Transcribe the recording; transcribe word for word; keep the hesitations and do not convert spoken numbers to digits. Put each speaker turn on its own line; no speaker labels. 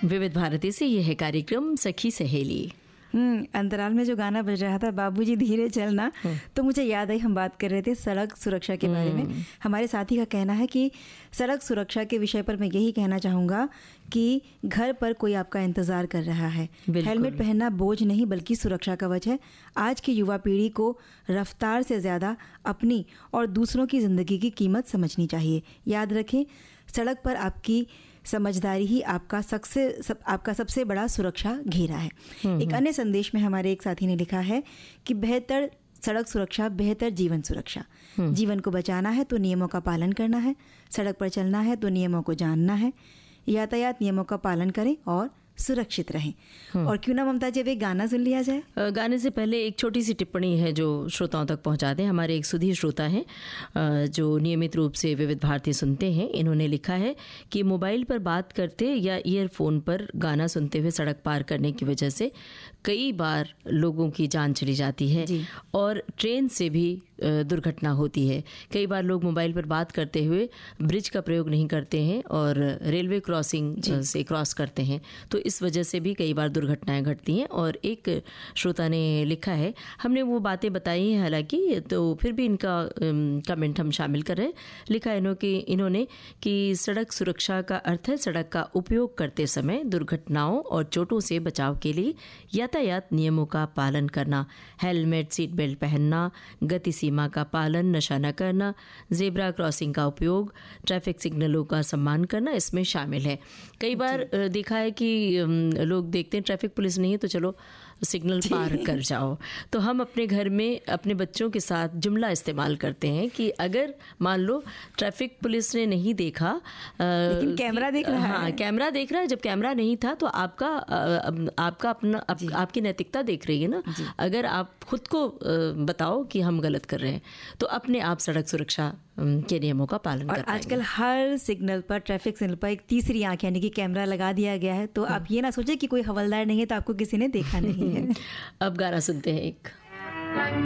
विविध भारती से ये है कार्यक्रम सखी सहेली।
हम्म अंतराल में जो गाना बज रहा था बाबूजी धीरे चलना, तो मुझे याद आई हम बात कर रहे थे सड़क सुरक्षा के बारे में। हमारे साथी का कहना है कि सड़क सुरक्षा के विषय पर मैं यही कहना चाहूँगा कि घर पर कोई आपका इंतज़ार कर रहा है। हेलमेट पहनना बोझ नहीं बल्कि सुरक्षा कवच है। आज की युवा पीढ़ी को रफ्तार से ज़्यादा अपनी और दूसरों की ज़िंदगी की कीमत समझनी चाहिए। याद रखें, सड़क पर आपकी समझदारी ही आपका सबसे सब, आपका सबसे बड़ा सुरक्षा घेरा है। एक अन्य संदेश में हमारे एक साथी ने लिखा है कि बेहतर सड़क सुरक्षा बेहतर जीवन सुरक्षा। जीवन को बचाना है तो नियमों का पालन करना है, सड़क पर चलना है तो नियमों को जानना है। यातायात नियमों का पालन करें और सुरक्षित रहें। और क्यों ना ममता जी, अब एक गाना सुन लिया जाए।
गाने से पहले एक छोटी सी टिप्पणी है जो श्रोताओं तक पहुंचा दें। हमारे एक सुधीर श्रोता हैं जो नियमित रूप से विविध भारती सुनते हैं। इन्होंने लिखा है कि मोबाइल पर बात करते या ईयरफोन पर गाना सुनते हुए सड़क पार करने की वजह से कई बार लोगों की जान चली जाती है और ट्रेन से भी दुर्घटना होती है। कई बार लोग मोबाइल पर बात करते हुए ब्रिज का प्रयोग नहीं करते हैं और रेलवे क्रॉसिंग से क्रॉस करते हैं, तो इस वजह से भी कई बार दुर्घटनाएं घटती हैं। और एक श्रोता ने लिखा है, हमने वो बातें बताई हैं हालांकि, तो फिर भी इनका कमेंट हम शामिल कर रहे हैं। लिखा है इन्होंने इन्होंने कि सड़क सुरक्षा का अर्थ है सड़क का उपयोग करते समय दुर्घटनाओं और चोटों से बचाव के लिए यातायात नियमों का पालन करना, हेलमेट सीट बेल्ट पहनना, गति सीमा का पालन, नशा न करना, जेब्रा क्रॉसिंग का उपयोग, ट्रैफिक सिग्नलों का सम्मान करना इसमें शामिल है। कई बार देखा है कि लोग देखते हैं ट्रैफिक पुलिस नहीं है तो चलो सिग्नल पार कर जाओ। तो हम अपने घर में अपने बच्चों के साथ जुमला इस्तेमाल करते हैं कि अगर मान लो ट्रैफिक पुलिस ने नहीं देखा
लेकिन कैमरा देख रहा
हाँ,
है
कैमरा देख रहा है, जब कैमरा नहीं था तो आपका आपका अपना आप, आपकी नैतिकता देख रही है ना। अगर आप खुद को बताओ कि हम गलत कर रहे हैं तो अपने आप सड़क सुरक्षा के नियमों का पालन
और
कर पाएंगे।
आजकल हर सिग्नल पर, ट्रैफिक सिग्नल पर एक तीसरी आंख यानी कि कैमरा लगा दिया गया है। तो आप ये ना सोचे कि कोई हवलदार नहीं है तो आपको किसी ने देखा नहीं है।
अब गाना सुनते हैं एक।